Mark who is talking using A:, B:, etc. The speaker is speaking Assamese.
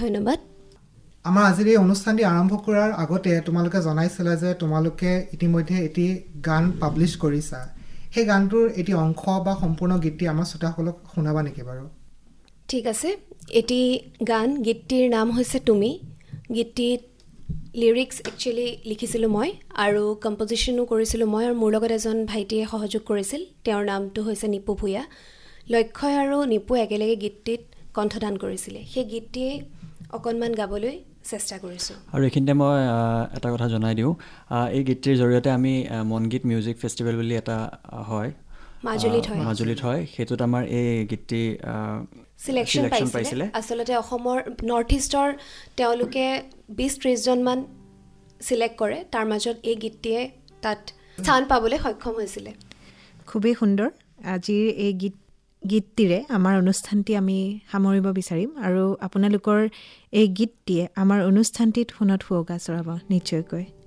A: ধন্যবাদ।
B: আমাৰ আজিৰ এই অনুষ্ঠানটি আৰম্ভ কৰাৰ আগতে তোমালোকে জনাইছিলা যে তোমালোকে ইতিমধ্যে এটি গান পাব্লিছ কৰিছা। সেই গানটোৰ এটি অংশ বা সম্পূৰ্ণ গীতটি আমাৰ শ্ৰোতাসকলক শুনাবা নেকি বাৰু?
A: ঠিক আছে। এটি গান, গীতটিৰ নাম হৈছে তুমি। গীতটিত লিৰিক্স একচুৱেলি লিখিছিলোঁ মই আৰু কম্পজিশ্যনো কৰিছিলোঁ মই, আৰু মোৰ লগত এজন ভাইটিয়ে সহযোগ কৰিছিল। তেওঁৰ নামটো হৈছে নিপু ভূঞা। লক্ষ্যই আৰু নিপু একেলগে গীতটিত কণ্ঠদান কৰিছিলে। সেই গীতটিয়ে অকণমান গাবলৈ চেষ্টা কৰিছোঁ।
C: আৰু এইখিনিতে মই এটা কথা জনাই দিওঁ, এই গীতটিৰ জৰিয়তে আমি মনগীত মিউজিক ফেষ্টিভেল বুলি এটা হয় মাজুলীত হয়, সেইটোত আমাৰ এই গীতটি
A: চিলেকশ্যন পাইছিলে। আচলতে অসমৰ নৰ্থ ইষ্টৰ তেওঁলোকে 20-30জনমান চিলেক্ট কৰে, তাৰ মাজত এই গীতটিয়ে তাত স্থান পাবলৈ সক্ষম হৈছিলে।
D: খুবেই সুন্দৰ। আজিৰ এই গীতটিৰে আমাৰ অনুষ্ঠানটি আমি সামৰিব বিচাৰিম, আৰু আপোনালোকৰ এই গীতটিয়ে আমাৰ অনুষ্ঠানটিত সোণত সুৱগা চৰাব নিশ্চয়কৈ।